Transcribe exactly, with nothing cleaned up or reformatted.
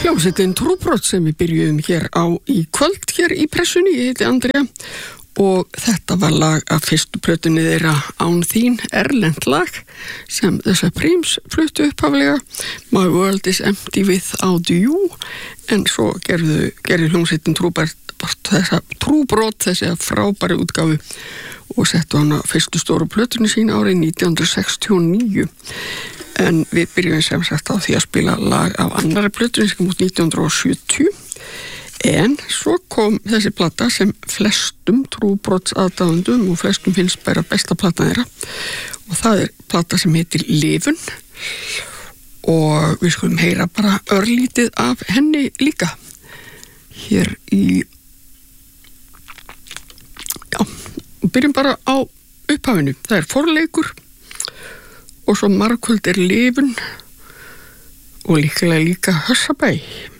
Hljómsveitin Trúbrot sem við byrjuðum hér á í kvöld hér í pressunni, ég heiti Andrea og þetta var lag af fyrstu plötunni þeirra Án þín, erlent lag sem þessa Príms fluttu upphaflega, My World is Empty Without You, en svo gerðu, gerðu hljómsveitin Trúbrot þessa Trúbrot þessi frábæri útgáfu og settu hana fyrstu stóru plötunni sín árið nítján hundruð sextíu og níu. En við byrjum sem sagt á því að spila lag af annari plötunni sem kom út nítján hundruð sjötíu. En svo kom þessi plata sem flestum Trúbrots aðdáendum og flestum finnst bara besta plata þeirra. Og það er plata sem heitir Lifun. Og við skulum heyra bara örlítið af henni líka. Hér í... Já, byrjum bara á upphafinu. Það er forleikur. Og svo margkvöld er Lifun og líklega líka Hössabæ.